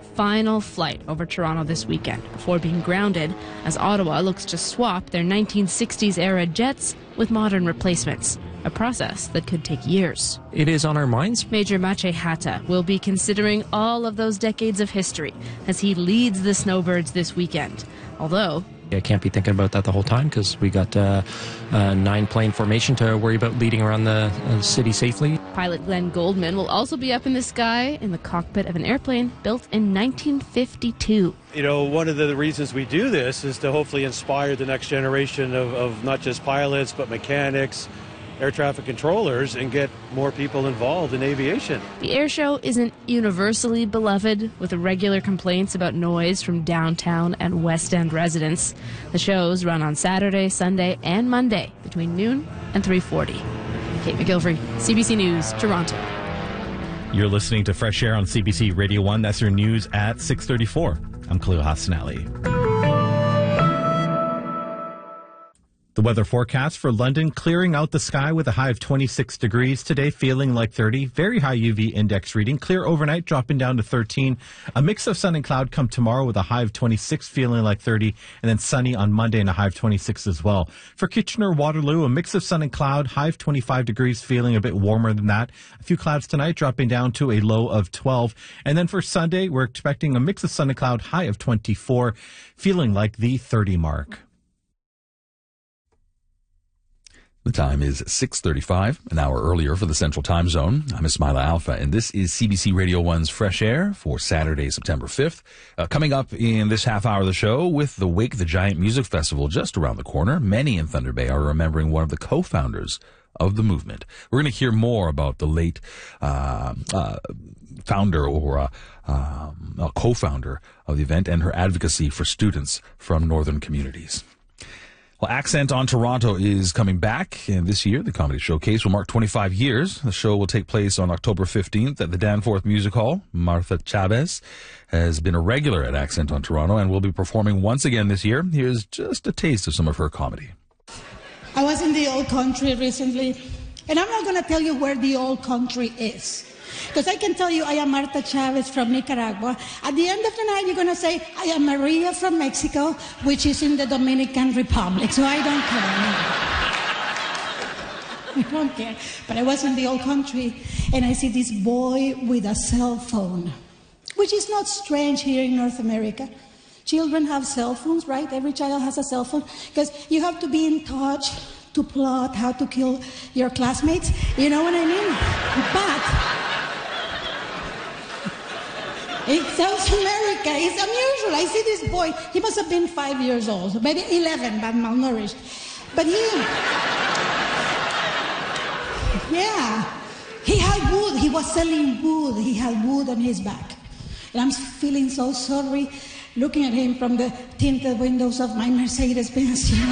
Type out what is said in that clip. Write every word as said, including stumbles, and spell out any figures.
final flight over Toronto this weekend before being grounded as Ottawa looks to swap their nineteen sixties-era jets with modern replacements, a process that could take years. It is on our minds. Major Maciej Hata will be considering all of those decades of history as he leads the Snowbirds this weekend, although I can't be thinking about that the whole time because we got uh, a nine-plane formation to worry about leading around the uh, city safely. Pilot Glenn Goldman will also be up in the sky in the cockpit of an airplane built in nineteen fifty-two. You know, one of the reasons we do this is to hopefully inspire the next generation of, of not just pilots, but mechanics, air traffic controllers, and get more people involved in aviation. The air show isn't universally beloved, with regular complaints about noise from downtown and West End residents. The shows run on Saturday, Sunday, and Monday between noon and three forty. Kate McGilvery, C B C News, Toronto. You're listening to Fresh Air on C B C Radio one. That's your news at six thirty-four. I'm Khalil Hassanali. The weather forecast for London: clearing out the sky with a high of twenty-six degrees today, feeling like thirty. Very high U V index reading. Clear overnight, dropping down to thirteen. A mix of sun and cloud come tomorrow with a high of twenty-six, feeling like thirty. And then sunny on Monday and a high of twenty-six as well. For Kitchener-Waterloo, a mix of sun and cloud, high of twenty-five degrees, feeling a bit warmer than that. A few clouds tonight, dropping down to a low of twelve. And then for Sunday, we're expecting a mix of sun and cloud, high of twenty-four, feeling like the thirty mark. The time is six thirty-five, an hour earlier for the Central Time Zone. I'm Ismaila Alpha, and this is C B C Radio one's Fresh Air for Saturday, September fifth. Uh, coming up in this half hour of the show, with the Wake the Giant Music Festival just around the corner, many in Thunder Bay are remembering one of the co-founders of the movement. We're going to hear more about the late uh, uh, founder or uh, um, uh, co-founder of the event and her advocacy for students from northern communities. Well, Accent on Toronto is coming back, and this year the Comedy Showcase will mark twenty-five years. The show will take place on October fifteenth at the Danforth Music Hall. Martha Chavez has been a regular at Accent on Toronto and will be performing once again this year. Here's just a taste of some of her comedy. I was in the old country recently, and I'm not going to tell you where the old country is. Because I can tell you I am Martha Chavez from Nicaragua. At the end of the night, you're going to say, I am Maria from Mexico, which is in the Dominican Republic. So I don't care. I don't care. But I was in the old country, and I see this boy with a cell phone, which is not strange here in North America. Children have cell phones, right? Every child has a cell phone. Because you have to be in touch to plot how to kill your classmates. You know what I mean? But in South America, it's unusual. I see this boy, he must have been five years old, maybe eleven, but malnourished. But he, yeah, he had wood. He was selling wood. He had wood on his back. And I'm feeling so sorry looking at him from the tinted windows of my Mercedes-Benz.